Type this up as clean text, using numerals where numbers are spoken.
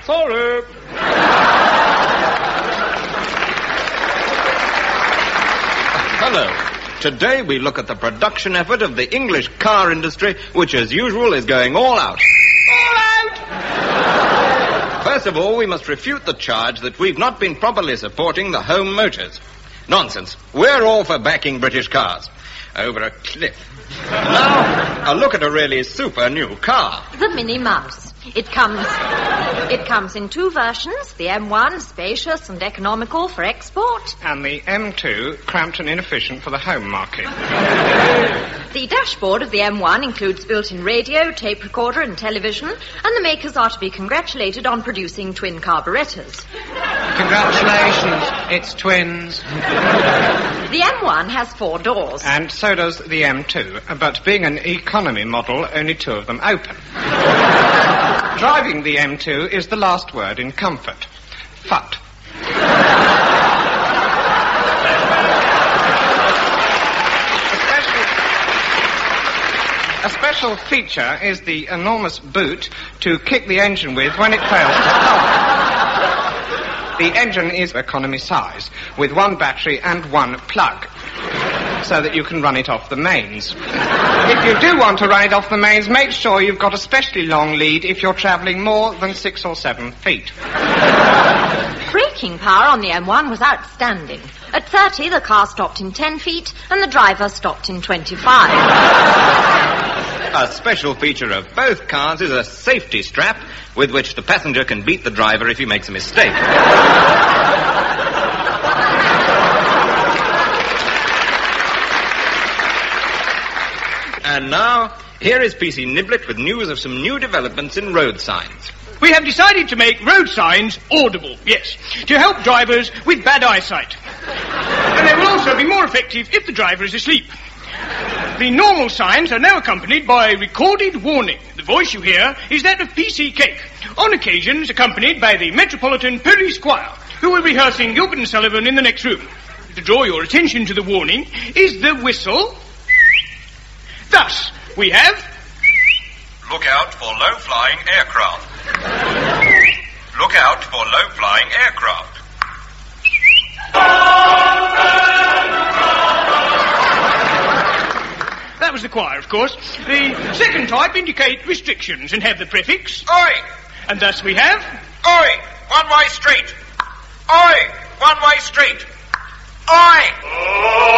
Follow. Hello. Today we look at the production effort of the English car industry, which as usual is going all out. All out! First of all, we must refute the charge that we've not been properly supporting the home motors. Nonsense. We're all for backing British cars. Over a cliff. Now, a look at a really super new car. The Minnie Mouse. It comes in two versions. The M1, spacious and economical for export. And the M2, cramped and inefficient for the home market. The dashboard of the M1 includes built-in radio, tape recorder and television, and the makers are to be congratulated on producing twin carburetors. Congratulations, it's twins. The M1 has 4 doors. And so does the M2, but being an economy model, only 2 of them open. Driving the M2 is the last word in comfort. Fut. A special feature is the enormous boot to kick the engine with when it fails to start. The engine is economy size, with 1 battery and 1 plug, so that you can run it off the mains. If you do want to run it off the mains, make sure you've got a specially long lead if you're travelling more than 6 or 7 feet. Braking power on the M1 was outstanding. At 30, the car stopped in 10 feet, and the driver stopped in 25. A special feature of both cars is a safety strap with which the passenger can beat the driver if he makes a mistake. And now, here is PC Niblet with news of some new developments in road signs. We have decided to make road signs audible, yes, to help drivers with bad eyesight. And they will also be more effective if the driver is asleep. The normal signs are now accompanied by a recorded warning. The voice you hear is that of PC Cake, on occasions accompanied by the Metropolitan Police Choir, who will be rehearsing Gilbert and Sullivan in the next room. To draw your attention to the warning is the whistle. Thus, we have... Look out for low-flying aircraft. Look out for low-flying aircraft. That was the choir, of course. The second type indicate restrictions and have the prefix... Oi! And thus we have... Oi! One-way street! Oi! One-way street! Oi!